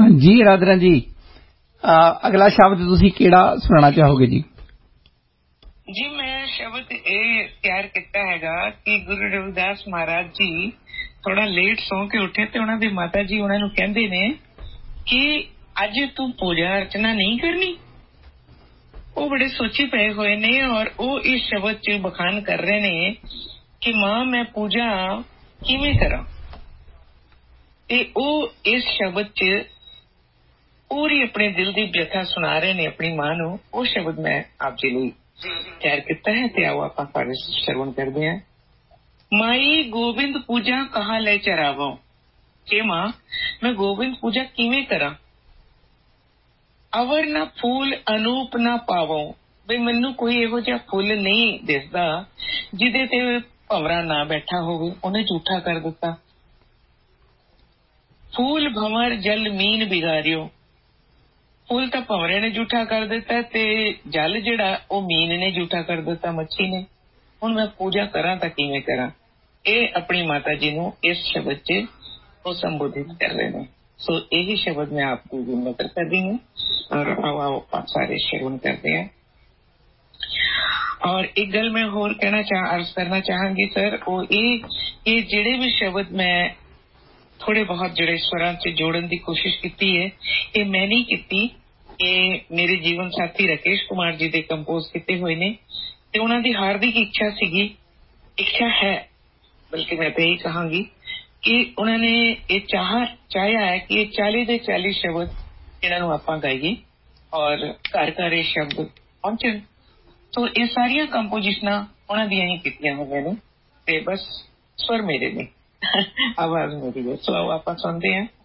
जी राधना जी, अगला शब्द तुसी केड़ा सुनाना चाहोगे जी? जी मैं शब्द ये तैयार किया है कि गुरु रविदास महाराज जी थोड़ा लेट सौ के उठे तो उन्होंने माता जी उन्होंने कहते ने कि अज तू पूजा अर्चना नहीं करनी। वो बड़े सोची पे हुए ने और वो इस शब्द च बखान कर रहे ने कि मां मैं पूजा किवें करा। ते वो इस शब्द च पूरी अपने दिल की व्यथा सुना रहे ने अपनी मां नूं। वो शब्द मैं आप जी लिए तैयार किया है ते आओ आपां सारे श्रवण करते हैं। माई गोविंद पूजा कहाँ ले चरावो के मां मैं गोविंद पूजा किवें करा। अवर ना फूल अनूप ना पावो भी मैनू कोई इहो जिहा फुल नहीं दिसदा जिदे ते भंवरा ना बैठा होवे उन्हें झूठा कर दिता। फूल भंवर जल मीन बिगाड़ियो। फूल तो भंवरे ने झूठा कर दिता ते जल जिहड़ा ओ मीन ने झूठा कर दिता, मच्छी ने। हुण मैं पूजा करा तां किवें करा। ये अपनी माता जी नूं इस शब्द च वो संबोधित कर रहे हैं। सो यही शब्द मैं आपको नजर कर रही हूँ और आओ आप सारे श्रवण करते हैं। और एक गल मैं होर कहना अर्ज करना चाहांगी सर, वो ये जिहड़े भी शब्द मैं थोड़े बहुत जिहड़े स्वरां च जोड़न की कोशिश की है, ये मैं नहीं की, ये मेरे जीवन साथी राकेश कुमार जी ने कंपोज किए हुए ने ते उन्हां दी हार्दिक इच्छा सीगी, इच्छा है बल्कि मैं तो यही कहांगी कि उन्होंने ये चाहया है कि ये 40 के 40 शब्द इन्हों आप गाइए और घर घर ये शब्द पहुंचन। तो ये सारिया कंपोजिशन उन्होंने दियां ही कीतियां हुई ने ते बस स्वर मेरे ने आवाज मेरी है। सो आओ आप सुनते हैं।